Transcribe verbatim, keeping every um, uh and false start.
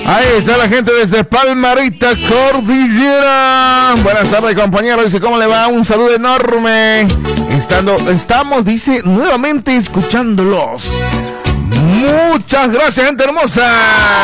Ahí está la gente desde Palmarita, Cordillera. Buenas tardes, compañeros. Dice, ¿cómo le va? Un saludo enorme. Estando, estamos, dice, nuevamente escuchándolos. Muchas gracias, gente hermosa.